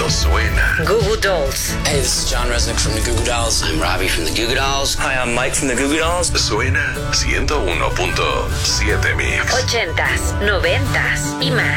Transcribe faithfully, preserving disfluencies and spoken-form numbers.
cuando suena. Goo Goo Dolls. Hey, this is John Resnick from the Goo Goo Dolls. I'm Robbie from the Goo Goo Dolls. Hi, I'm Mike from the Goo Goo Dolls. Suena ciento uno punto siete Mix. Ochentas, noventas y más.